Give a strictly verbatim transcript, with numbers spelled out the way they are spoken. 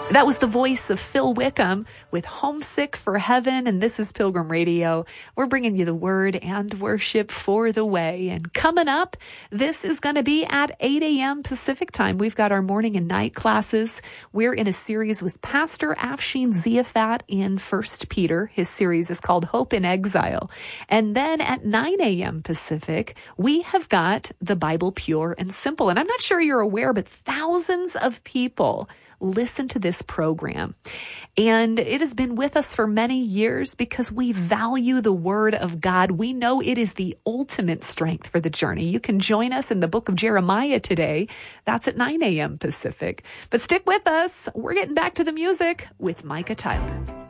That was the voice of Phil Wickham with Homesick for Heaven, and this is Pilgrim Radio. We're bringing you the word and worship for the way. And coming up, this is going to be at eight a.m. Pacific time. We've got our morning and night classes. We're in a series with Pastor Afshin Ziafat in First Peter. His series is called Hope in Exile. And then at nine a.m. Pacific, we have got the Bible Pure and Simple. And I'm not sure you're aware, but thousands of people listen to this program. And it has been with us for many years because we value the Word of God. We know it is the ultimate strength for the journey. You can join us in the book of Jeremiah today. That's at nine a.m. Pacific. But stick with us. We're getting back to the music with Micah Tyler.